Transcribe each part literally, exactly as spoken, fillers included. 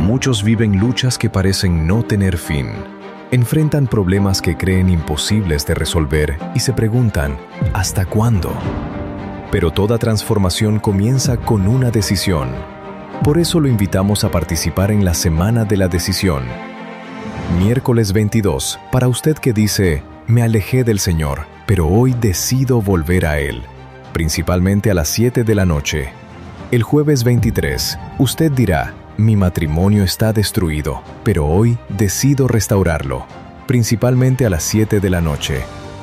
Muchos viven luchas que parecen no tener fin. Enfrentan problemas que creen imposibles de resolver y se preguntan, ¿hasta cuándo? Pero toda transformación comienza con una decisión. Por eso lo invitamos a participar en la Semana de la Decisión. Miércoles veintidós, para usted que dice, me alejé del Señor, pero hoy decido volver a Él, principalmente a las siete de la noche. El jueves veintitrés, usted dirá, mi matrimonio está destruido, pero hoy decido restaurarlo, principalmente a las siete de la noche.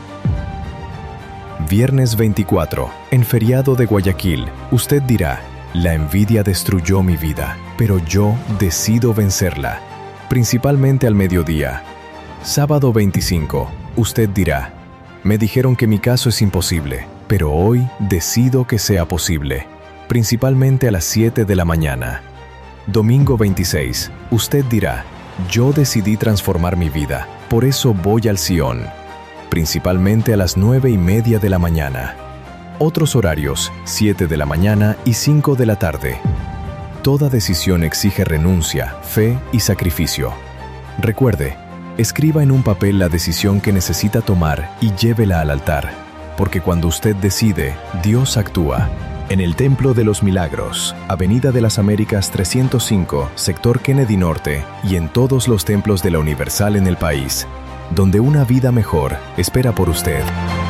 Viernes veinticuatro, en feriado de Guayaquil, usted dirá, la envidia destruyó mi vida, pero yo decido vencerla, principalmente al mediodía. Sábado veinticinco, usted dirá, me dijeron que mi caso es imposible, pero hoy decido que sea posible, principalmente a las siete de la mañana. Domingo veintiséis, usted dirá, yo decidí transformar mi vida, por eso voy al Sion, principalmente a las nueve y media de la mañana. Otros horarios, siete de la mañana y cinco de la tarde. Toda decisión exige renuncia, fe y sacrificio. Recuerde, escriba en un papel la decisión que necesita tomar y llévela al altar, porque cuando usted decide, Dios actúa. En el Templo de los Milagros, Avenida de las Américas trescientos cinco, Sector Kennedy Norte, y en todos los templos de la Universal en el país, donde una vida mejor espera por usted.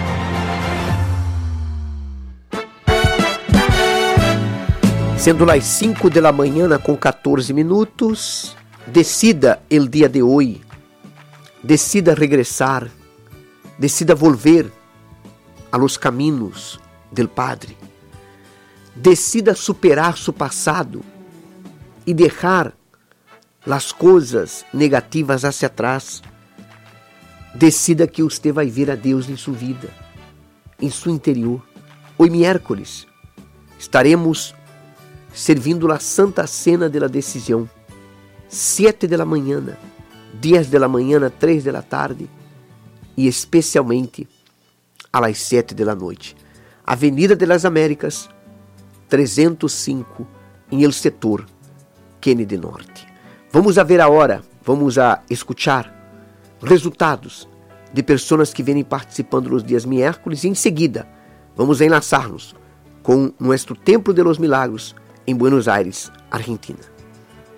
Sendo las cinco de la mañana con catorce minutos, decida el día de hoy, decida regresar, decida volver a los caminos del Padre, decida superar su pasado y dejar las cosas negativas hacia atrás. Decida que usted vai ver a Deus em sua vida, em seu interior. Hoje, miércoles, estaremos servindo a Santa Cena de la Decisão, sete da manhã, dez da manhã, três da tarde e especialmente às sete da noite. Avenida de las Américas, trezentos e cinco, em el setor Kennedy Norte. Vamos a ver agora, vamos a escuchar resultados de pessoas que vêm participando nos dias miércoles e em seguida vamos a enlaçar-nos com nosso Templo de los Milagros em Buenos Aires, Argentina.